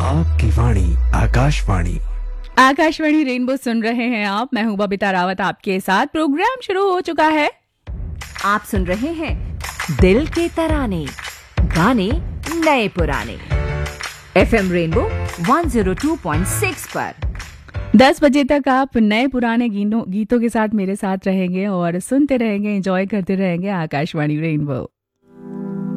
आपकी वाणी आकाशवाणी। आकाशवाणी रेनबो सुन रहे हैं आप। मैं हूं बबीता रावत आपके साथ। प्रोग्राम शुरू हो चुका है। आप सुन रहे हैं दिल के तराने, गाने नए पुराने, FM रेनबो 102.6 पर। 10 बजे तक आप नए पुराने गीतों के साथ मेरे साथ रहेंगे और सुनते रहेंगे, एंजॉय करते रहेंगे आकाशवाणी रेनबो।